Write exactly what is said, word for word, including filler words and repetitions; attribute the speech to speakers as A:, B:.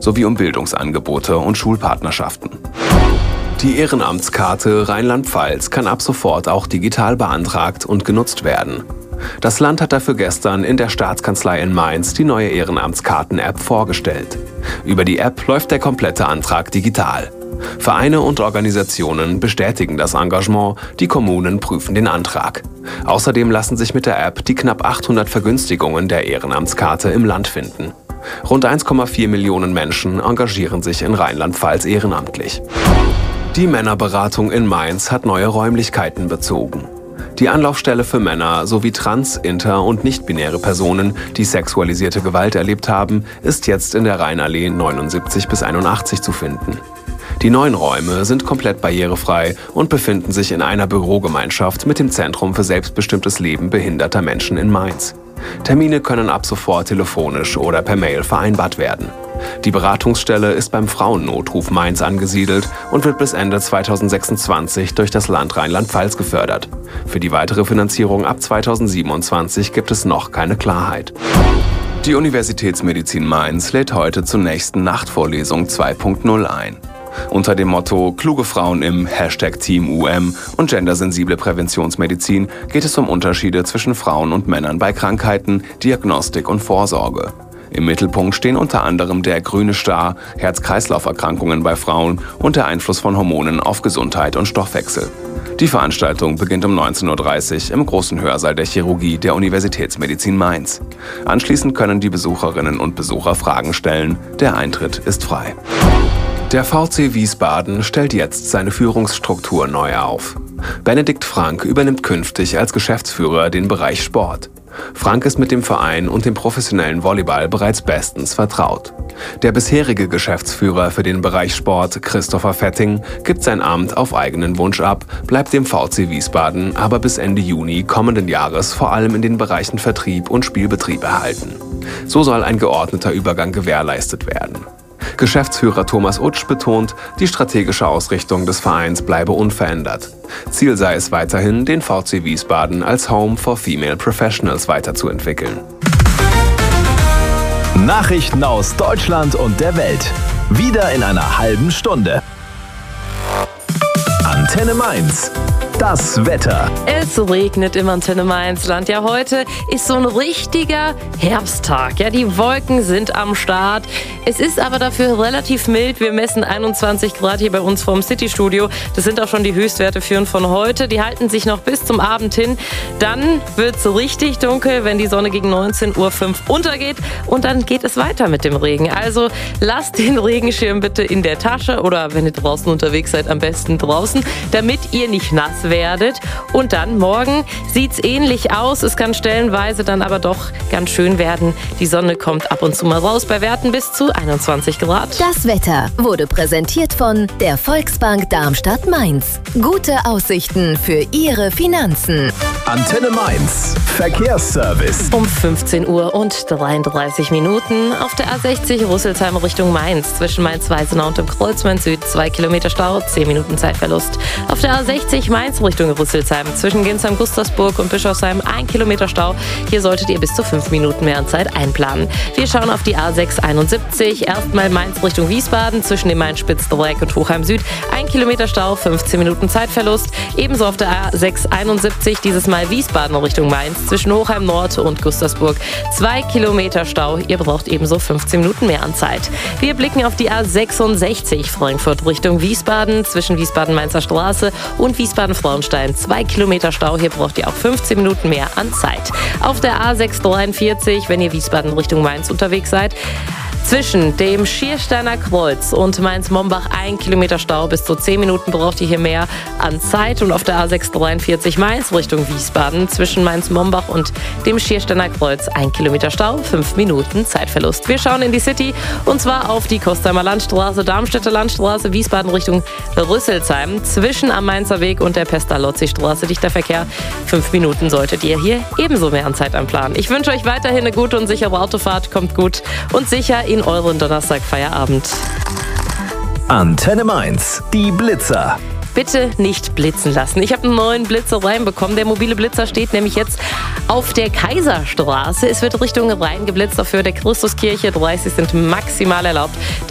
A: sowie um Bildungsangebote und Schulpartnerschaften. Die Ehrenamtskarte Rheinland-Pfalz kann ab sofort auch digital beantragt und genutzt werden. Das Land hat dafür gestern in der Staatskanzlei in Mainz die neue Ehrenamtskarten-App vorgestellt. Über die App läuft der komplette Antrag digital. Vereine und Organisationen bestätigen das Engagement, die Kommunen prüfen den Antrag. Außerdem lassen sich mit der App die knapp achthundert Vergünstigungen der Ehrenamtskarte im Land finden. Rund eins Komma vier Millionen Menschen engagieren sich in Rheinland-Pfalz ehrenamtlich. Die Männerberatung in Mainz hat neue Räumlichkeiten bezogen. Die Anlaufstelle für Männer sowie trans-, inter- und nicht-binäre Personen, die sexualisierte Gewalt erlebt haben, ist jetzt in der Rheinallee neunundsiebzig bis einundachtzig zu finden. Die neuen Räume sind komplett barrierefrei und befinden sich in einer Bürogemeinschaft mit dem Zentrum für selbstbestimmtes Leben behinderter Menschen in Mainz. Termine können ab sofort telefonisch oder per Mail vereinbart werden. Die Beratungsstelle ist beim Frauennotruf Mainz angesiedelt und wird bis Ende zweitausendsechsundzwanzig durch das Land Rheinland-Pfalz gefördert. Für die weitere Finanzierung ab zweitausendsiebenundzwanzig gibt es noch keine Klarheit. Die Universitätsmedizin Mainz lädt heute zur nächsten Nachtvorlesung zwei Punkt null ein. Unter dem Motto »Kluge Frauen im Hashtag Team U M« und gendersensible Präventionsmedizin geht es um Unterschiede zwischen Frauen und Männern bei Krankheiten, Diagnostik und Vorsorge. Im Mittelpunkt stehen unter anderem der grüne Star, Herz-Kreislauf-Erkrankungen bei Frauen und der Einfluss von Hormonen auf Gesundheit und Stoffwechsel. Die Veranstaltung beginnt um neunzehn Uhr dreißig im großen Hörsaal der Chirurgie der Universitätsmedizin Mainz. Anschließend können die Besucherinnen und Besucher Fragen stellen. Der Eintritt ist frei. Der V C Wiesbaden stellt jetzt seine Führungsstruktur neu auf. Benedikt Frank übernimmt künftig als Geschäftsführer den Bereich Sport. Frank ist mit dem Verein und dem professionellen Volleyball bereits bestens vertraut. Der bisherige Geschäftsführer für den Bereich Sport, Christopher Fetting, gibt sein Amt auf eigenen Wunsch ab, bleibt dem V C Wiesbaden aber bis Ende Juni kommenden Jahres vor allem in den Bereichen Vertrieb und Spielbetrieb erhalten. So soll ein geordneter Übergang gewährleistet werden. Geschäftsführer Thomas Utsch betont, die strategische Ausrichtung des Vereins bleibe unverändert. Ziel sei es weiterhin, den V C Wiesbaden als Home for Female Professionals weiterzuentwickeln.
B: Nachrichten aus Deutschland und der Welt. Wieder in einer halben Stunde. Antenne Mainz. Das Wetter.
C: Es regnet im Antenne Mainz-Land. Ja, heute ist so ein richtiger Herbsttag. Ja, die Wolken sind am Start. Es ist aber dafür relativ mild. Wir messen einundzwanzig Grad hier bei uns vom City-Studio. Das sind auch schon die Höchstwerte für und von heute. Die halten sich noch bis zum Abend hin. Dann wird es richtig dunkel, wenn die Sonne gegen neunzehn Uhr fünf untergeht. Und dann geht es weiter mit dem Regen. Also lasst den Regenschirm bitte in der Tasche oder wenn ihr draußen unterwegs seid, am besten draußen, damit ihr nicht nass werdet. werdet. Und dann morgen sieht es ähnlich aus. Es kann stellenweise dann aber doch ganz schön werden. Die Sonne kommt ab und zu mal raus bei Werten bis zu einundzwanzig Grad.
D: Das Wetter wurde präsentiert von der Volksbank Darmstadt-Mainz. Gute Aussichten für Ihre Finanzen.
B: Antenne Mainz. Verkehrsservice.
C: Um fünfzehn Uhr und dreiunddreißig Minuten auf der A sechzig Rüsselsheim Richtung Mainz. Zwischen Mainz-Weisenau und dem Kreuz Mainz-Süd zwei Kilometer Stau, zehn Minuten Zeitverlust. Auf der A sechzig Mainz Richtung Rüsselsheim. Zwischen Ginsheim-Gustavsburg und Bischofsheim ein Kilometer Stau. Hier solltet ihr bis zu fünf Minuten mehr an Zeit einplanen. Wir schauen auf die A sechs einundsiebzig. Erstmal Mainz Richtung Wiesbaden. Zwischen dem Main-Spitzdreieck und Hochheim Süd ein Kilometer Stau, fünfzehn Minuten Zeitverlust. Ebenso auf der A sechs einundsiebzig. Dieses Mal Wiesbaden Richtung Mainz. Zwischen Hochheim Nord und Gustavsburg zwei Kilometer Stau. Ihr braucht ebenso fünfzehn Minuten mehr an Zeit. Wir blicken auf die A sechsundsechzig. Frankfurt Richtung Wiesbaden. Zwischen Wiesbaden-Mainzer Straße und Wiesbaden-Frauenstein zwei Kilometer Stau. Hier braucht ihr auch fünfzehn Minuten mehr an Zeit. Auf der A sechs dreiundvierzig, wenn ihr Wiesbaden Richtung Mainz unterwegs seid, zwischen dem Schiersteiner Kreuz und Mainz-Mombach ein Kilometer Stau. Bis zu zehn Minuten braucht ihr hier mehr an Zeit. Und auf der A sechs dreiundvierzig Mainz Richtung Wiesbaden zwischen Mainz-Mombach und dem Schiersteiner Kreuz ein Kilometer Stau, fünf Minuten Zeitverlust. Wir schauen in die City und zwar auf die Kostheimer Landstraße, Darmstädter Landstraße, Wiesbaden Richtung Rüsselsheim. Zwischen am Mainzer Weg und der Pestalozzi-Straße dichter Verkehr. Fünf Minuten solltet ihr hier ebenso mehr an Zeit anplanen. Ich wünsche euch weiterhin eine gute und sichere Autofahrt. Kommt gut und sicher in euren Donnerstag-Feierabend.
B: Antenne Mainz, die Blitzer.
C: Bitte nicht blitzen lassen. Ich habe einen neuen Blitzer reinbekommen. Der mobile Blitzer steht nämlich jetzt auf der Kaiserstraße. Es wird Richtung Rhein geblitzt, dafür der Christuskirche. dreißig sind maximal erlaubt.